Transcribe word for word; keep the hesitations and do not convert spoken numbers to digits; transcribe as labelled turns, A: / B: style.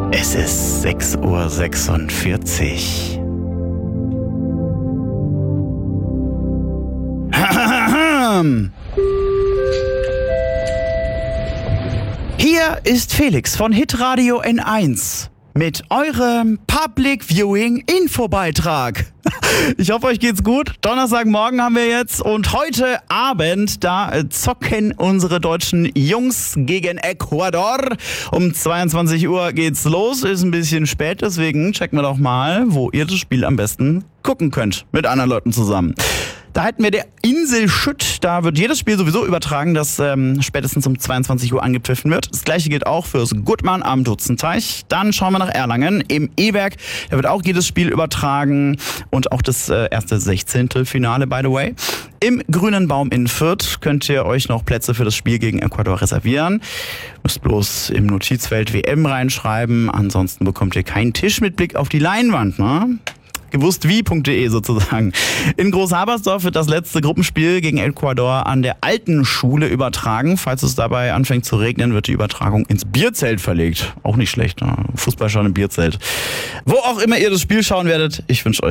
A: Es ist sechs Uhr sechsundvierzig. Hier ist Felix von Hitradio N eins mit eurem Public Viewing Infobeitrag. Ich hoffe, euch geht's gut. Donnerstagmorgen haben wir jetzt und heute Abend, da zocken unsere deutschen Jungs gegen Ecuador. Um zweiundzwanzig Uhr geht's los, ist ein bisschen spät, deswegen checken wir doch mal, wo ihr das Spiel am besten gucken könnt, mit anderen Leuten zusammen. Da hätten wir der Insel Schütt, da wird jedes Spiel sowieso übertragen, das ähm, spätestens um zweiundzwanzig Uhr angepfiffen wird. Das gleiche gilt auch fürs Gutmann am Dutzenteich. Dann schauen wir nach Erlangen im E-Werk, da wird auch jedes Spiel übertragen und auch das äh, erste Sechzehntelfinale, by the way. Im Grünen Baum in Fürth könnt ihr euch noch Plätze für das Spiel gegen Ecuador reservieren. Müsst bloß im Notizfeld W M reinschreiben, ansonsten bekommt ihr keinen Tisch mit Blick auf die Leinwand, ne? gewusstwie punkt de sozusagen. In Großhabersdorf wird das letzte Gruppenspiel gegen Ecuador an der alten Schule übertragen. Falls es dabei anfängt zu regnen, wird die Übertragung ins Bierzelt verlegt. Auch nicht schlecht, ne? Fußball schon im Bierzelt. Wo auch immer ihr das Spiel schauen werdet, ich wünsche euch